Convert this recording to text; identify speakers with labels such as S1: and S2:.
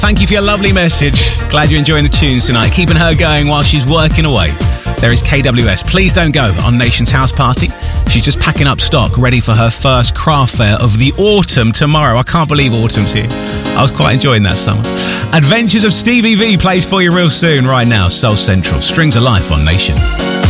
S1: Thank you for your lovely message. Glad you're enjoying the tunes tonight. Keeping her going while she's working away. There is KWS. Please Don't Go on Nation's House Party. She's just packing up stock, ready for her first craft fair of the autumn tomorrow. I can't believe autumn's here. I was quite enjoying that summer. Adventures of Stevie V plays for you real soon. Right now, Soul Central. Strings of Life on Nation.